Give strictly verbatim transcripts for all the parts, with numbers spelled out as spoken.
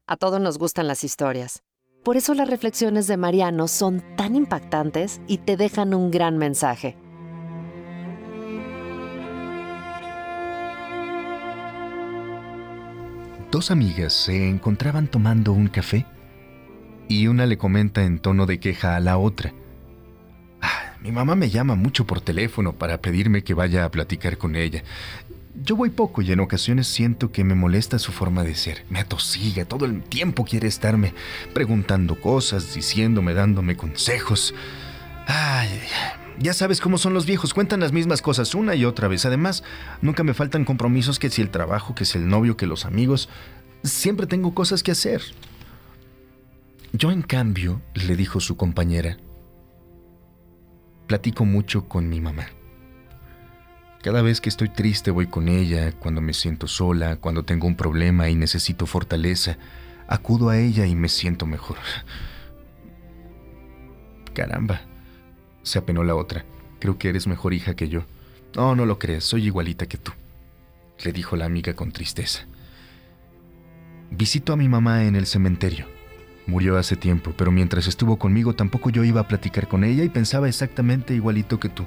A todos nos gustan las historias. Por eso las reflexiones de Mariano son tan impactantes y te dejan un gran mensaje. Dos amigas se encontraban tomando un café y una le comenta en tono de queja a la otra: "Ah, mi mamá me llama mucho por teléfono para pedirme que vaya a platicar con ella. Yo voy poco y en ocasiones siento que me molesta su forma de ser. Me atosiga, todo el tiempo quiere estarme preguntando cosas, diciéndome, dándome consejos. Ay, ya sabes cómo son los viejos, cuentan las mismas cosas una y otra vez. Además, nunca me faltan compromisos, que si el trabajo, que si el novio, que los amigos. Siempre tengo cosas que hacer". Yo, en cambio, le dijo su compañera, platico mucho con mi mamá. Cada vez que estoy triste voy con ella, cuando me siento sola, cuando tengo un problema y necesito fortaleza, acudo a ella y me siento mejor. Caramba, se apenó la otra. Creo que eres mejor hija que yo. No, no lo crees, soy igualita que tú, le dijo la amiga con tristeza. Visito a mi mamá en el cementerio. Murió hace tiempo, pero mientras estuvo conmigo tampoco yo iba a platicar con ella y pensaba exactamente igualito que tú.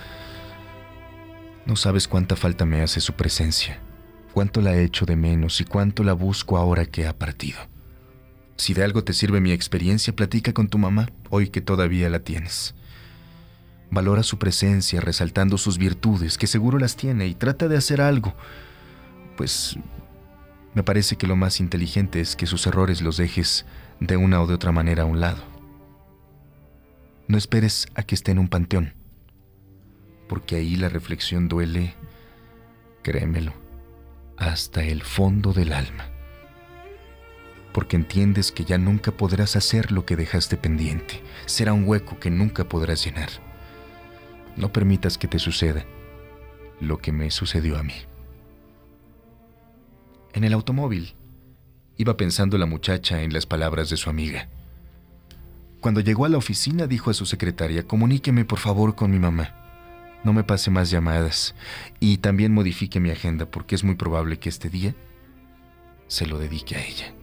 No sabes cuánta falta me hace su presencia, cuánto la echo de menos y cuánto la busco ahora que ha partido. Si de algo te sirve mi experiencia, platica con tu mamá, hoy que todavía la tienes. Valora su presencia, resaltando sus virtudes, que seguro las tiene, y trata de hacer algo. Pues me parece que lo más inteligente es que sus errores los dejes de una o de otra manera a un lado. No esperes a que esté en un panteón, porque ahí la reflexión duele, créemelo, hasta el fondo del alma. Porque entiendes que ya nunca podrás hacer lo que dejaste pendiente. Será un hueco que nunca podrás llenar. No permitas que te suceda lo que me sucedió a mí. En el automóvil, iba pensando la muchacha en las palabras de su amiga. Cuando llegó a la oficina, dijo a su secretaria: "Comuníqueme por favor con mi mamá. No me pase más llamadas y también modifique mi agenda, porque es muy probable que este día se lo dedique a ella".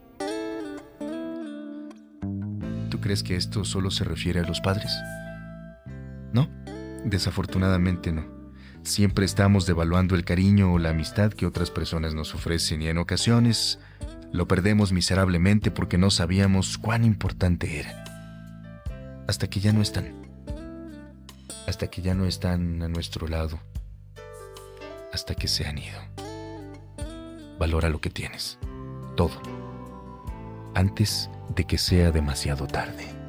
¿Tú crees que esto solo se refiere a los padres? No, desafortunadamente no. Siempre estamos devaluando el cariño o la amistad que otras personas nos ofrecen y en ocasiones lo perdemos miserablemente porque no sabíamos cuán importante era. Hasta que ya no están. Hasta que ya no están a nuestro lado. Hasta que se han ido. Valora lo que tienes. Todo. Antes de que sea demasiado tarde.